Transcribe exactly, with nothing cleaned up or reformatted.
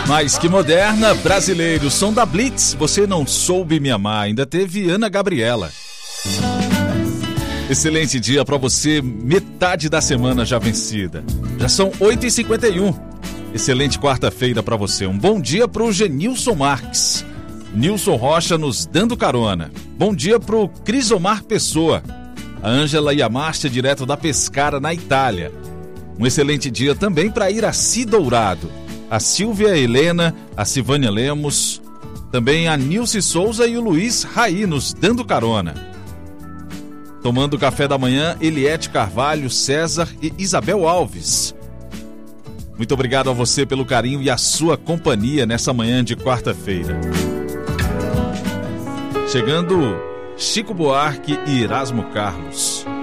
Mas que moderna, brasileiro, som da Blitz, Você Não Soube Me Amar. Ainda teve Ana Gabriela. Excelente dia para você, metade da semana já vencida. Já são oito e cinquenta e um. Excelente quarta-feira para você. Um bom dia pro Genilson Marques. Nilson Rocha nos dando carona. Bom dia pro Crisomar Pessoa. A Ângela e a Márcia direto da Pescara, na Itália. Um excelente dia também para Iraci Dourado. A Silvia Helena, a Silvânia Lemos, também a Nilce Souza e o Luiz Raí nos dando carona. Tomando café da manhã, Eliette Carvalho, César e Isabel Alves. Muito obrigado a você pelo carinho e a sua companhia nessa manhã de quarta-feira. Chegando Chico Buarque e Erasmo Carlos.